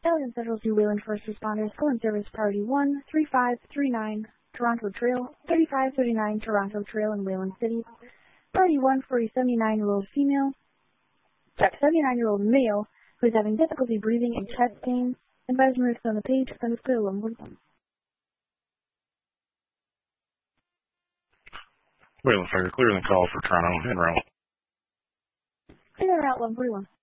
Elgin Central to Wayland First Responders, calling service priority 13539, Toronto Trail, 3539 Toronto Trail in Wayland City. Priority 1 for a 79-year-old female, 79-year-old male who is having difficulty breathing and chest pain. Advise moves on the page, send us clear 141. Wayland Fire, clear the call for Toronto en route. Clear route 141.